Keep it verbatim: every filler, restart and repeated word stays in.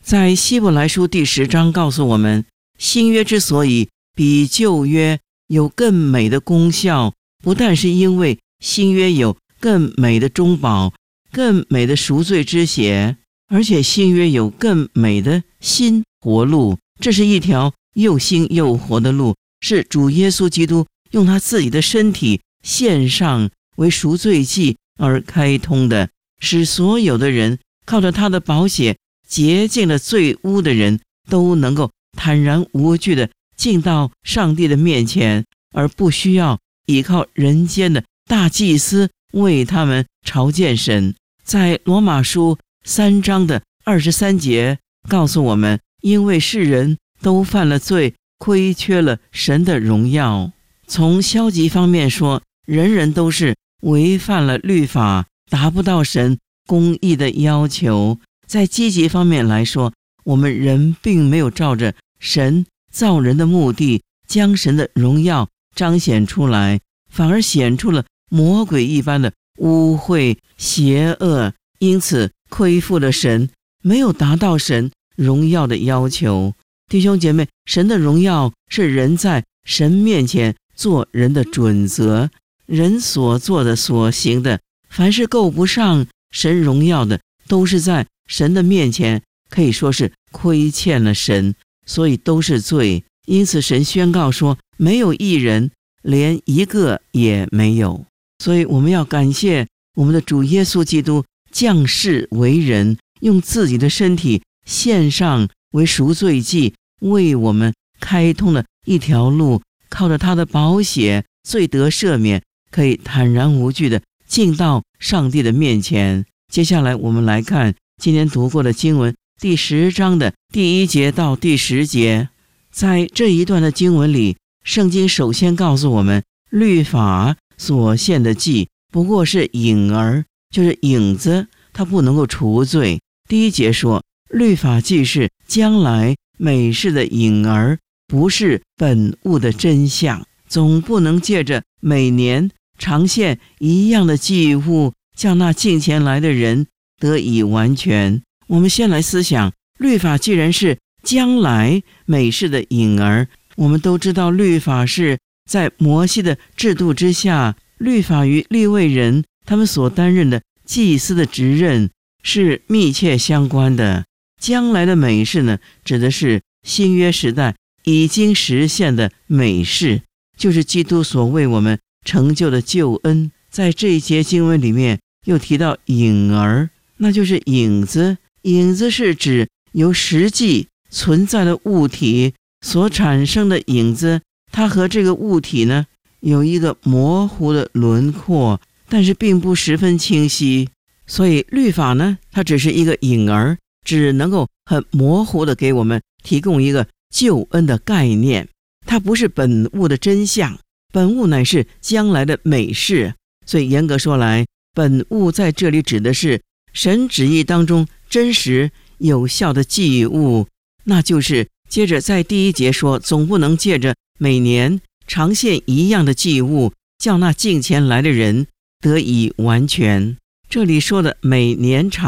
在希伯来书第十章告诉我们，新约之所以比旧约有更美的功效，不但是因为新约有更美的中保，更美的赎罪之血，而且新约有更美的新活路。这是一条又新又活的路，是主耶稣基督用他自己的身体献上为赎罪祭而开通的，使所有的人靠着他的宝血洁净了罪污的人，都能够坦然无惧地进到上帝的面前，而不需要依靠人间的大祭司为他们朝见神。在罗马书三章的二十三节告诉我们，因为世人都犯了罪，亏缺了神的荣耀。从消极方面说，人人都是违反了律法，达不到神公义的要求。在积极方面来说，我们人并没有照着神造人的目的将神的荣耀彰显出来，反而显出了魔鬼一般的污秽邪恶，因此亏负了神，没有达到神荣耀的要求。弟兄姐妹，神的荣耀是人在神面前做人的准则，人所做的所行的，凡是够不上神荣耀的，都是在神的面前可以说是亏欠了神，所以都是罪。因此神宣告说，没有一人，连一个也没有。所以我们要感谢我们的主耶稣基督降世为人，用自己的身体献上为赎罪祭，为我们开通了一条路，靠着他的宝血，罪得赦免，可以坦然无惧地进到上帝的面前。接下来我们来看今天读过的经文，第十章的第一节到第十节。在这一段的经文里，圣经首先告诉我们，律法所献的祭不过是影儿，就是影子，它不能够除罪。第一节说，律法既是将来美事的影儿，不是本物的真相，总不能借着每年常献一样的祭物，叫那敬前来的人得以完全。我们先来思想，律法既然是将来美事的影儿，我们都知道律法是在摩西的制度之下，律法与利未人他们所担任的祭司的职任是密切相关的。将来的美事呢，指的是新约时代已经实现的美事，就是基督所为我们成就的救恩。在这一节经文里面又提到影儿，那就是影子。影子是指由实际存在的物体所产生的影子，它和这个物体呢有一个模糊的轮廓，但是并不十分清晰。所以律法呢，它只是一个影儿，只能够很模糊的给我们提供一个救恩的概念，它不是本物的真相，本物乃是将来的美事。所以严格说来，本物在这里指的是神旨意当中真实有效的祭物，那就是接着在第一节说，总不能借着每年常献一样的祭物，叫那敬前来的人得以完全。这里说的每年常